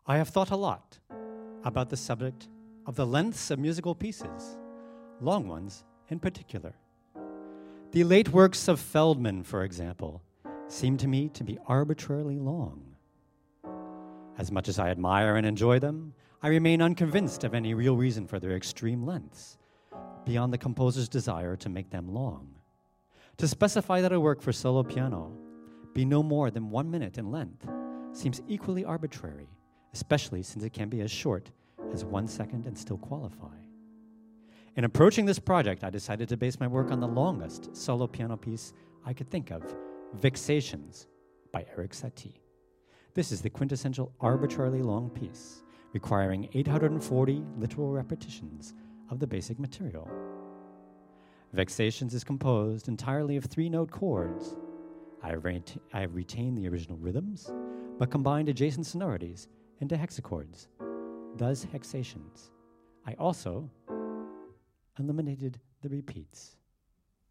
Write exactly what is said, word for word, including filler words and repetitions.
I have thought a lot about the subject of the lengths of musical pieces, long ones in particular. The late works of Feldman, for example, seem to me to be arbitrarily long. As much as I admire and enjoy them, I remain unconvinced of any real reason for their extreme lengths, beyond the composer's desire to make them long. To specify that a work for solo piano be no more than one minute in length seems equally arbitrary, especially since it can be as short as one second and still qualify. In approaching this project, I decided to base my work on the longest solo piano piece I could think of, Vexations by Erik Satie. This is the quintessential arbitrarily long piece, requiring eight hundred forty literal repetitions of the basic material. Vexations is composed entirely of three-note chords. I have, ret- I have retained the original rhythms, but combined adjacent sonorities into hexachords, thus hexations. I also eliminated the repeats.